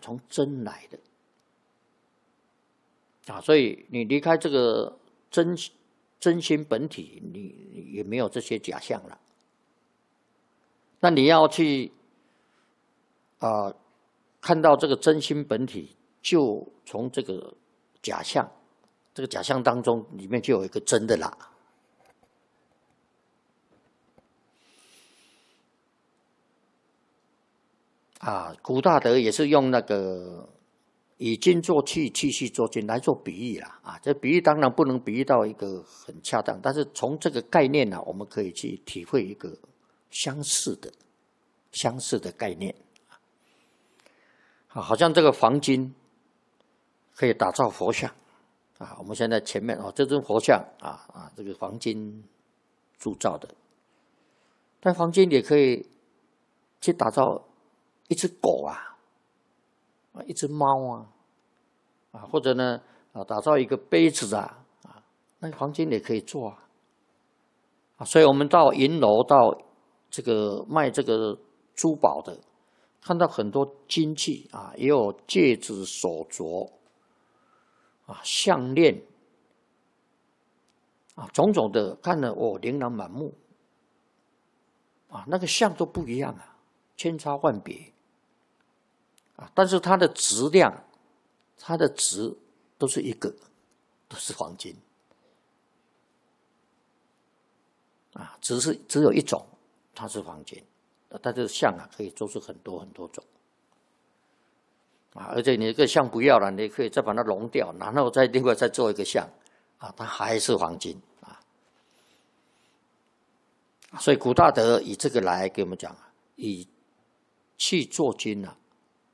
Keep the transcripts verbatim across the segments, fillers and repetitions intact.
从真来的啊，所以你离开这个真真心本体，你也没有这些假象了。那你要去啊、呃、看到这个真心本体，就从这个假象，这个假象当中里面就有一个真的啦。啊，古大德也是用那个以金做器，器系做金来做比喻啦。啊，这比喻当然不能比喻到一个很恰当，但是从这个概念呢、啊，我们可以去体会一个相似的、相似的概念。啊，好像这个黄金可以打造佛像啊。我们现在前面哦，这尊佛像啊啊，这个黄金铸造的，但黄金也可以去打造一只狗啊，啊，一只猫啊，啊，或者呢，啊，打造一个杯子啊，啊，那黄金也可以做啊，啊，所以我们到银楼，到这个卖这个珠宝的，看到很多金器啊，也有戒指、手镯啊、项链啊，种种的，看了哦，琳琅满目啊，那个像都不一样啊，千差万别。但是它的质量，它的值都是一个，都是黄金啊，只是只有一种，它是黄金，但是像啊可以做出很多很多种啊，而且你这个像不要了，你可以再把它熔掉，然后再另外再做一个像啊，它还是黄金啊。所以古大德以这个来给我们讲，以器作金啊。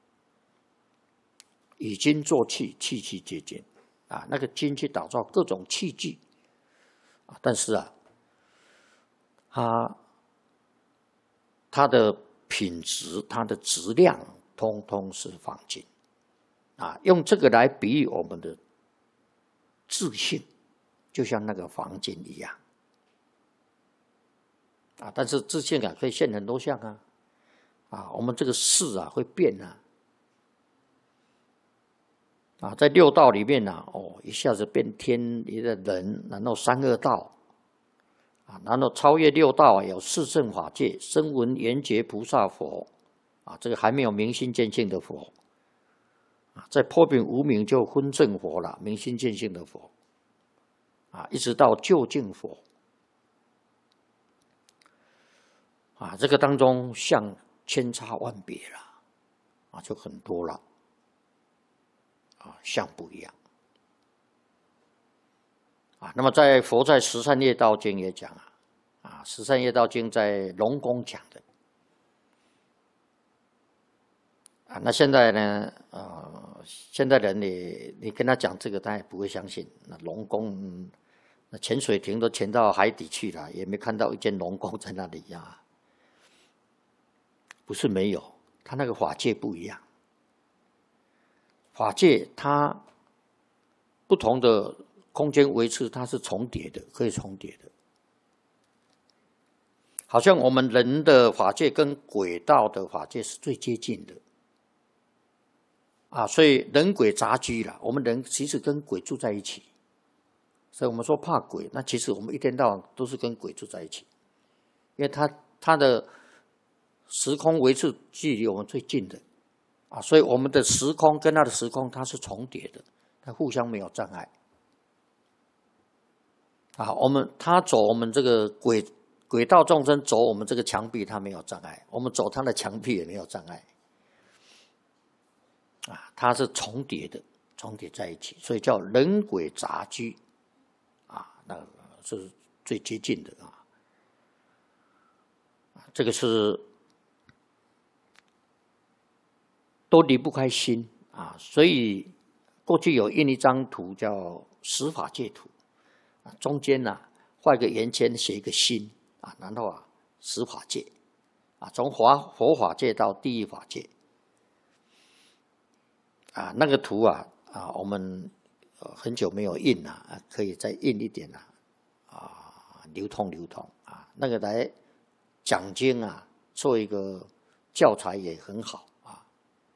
以金做器，器器皆金啊，那个金去打造各种器具啊，但是啊，它它的品质、它的质量，通通是黄金啊。用这个来比喻我们的自信，就像那个黄金一样啊。但是自信啊，可以现很多相啊啊，我们这个事啊会变啊。啊，在六道里面呢、啊，哦，一下子变天一个人，然后三恶道，啊，然后超越六道，有四正法界，声闻缘觉菩萨佛，啊，这个还没有明心见性的佛，啊，在破饼无明就分正佛了，明心见性的佛，啊，一直到究竟佛，啊，这个当中相千差万别了，啊，就很多了。啊，相不一样啊。那么在佛在十三业道经也讲啊，啊，十三业道经在龙宫讲的啊。那现在呢，呃，现在人你你跟他讲这个，他也不会相信。那龙宫，那潜水艇都潜到海底去了，也没看到一间龙宫在那里呀、啊。不是没有，他那个法界不一样。法界它不同的空间维次，它是重叠的，可以重叠的。好像我们人的法界跟鬼道的法界是最接近的啊，所以人鬼杂居了。我们人其实跟鬼住在一起，所以我们说怕鬼，那其实我们一天到晚都是跟鬼住在一起，因为它它的时空维次距离我们最近的。啊，所以我们的时空跟它的时空它是重叠的，它互相没有障碍。啊，我们他走我们这个轨轨道众生走我们这个墙壁，它没有障碍；我们走它的墙壁也没有障碍。啊，它是重叠的，重叠在一起，所以叫人鬼杂居。啊，那是最接近的啊。这个是。都离不开心啊，所以过去有印一张图叫十法界图，啊，中间呢、啊、画一个圆圈，写一个心啊，然后啊十法界，啊从佛佛法界到地狱法界，啊那个图啊啊我们很久没有印了啊，可以再印一点啊啊流通流通啊，那个来讲经啊，做一个教材也很好。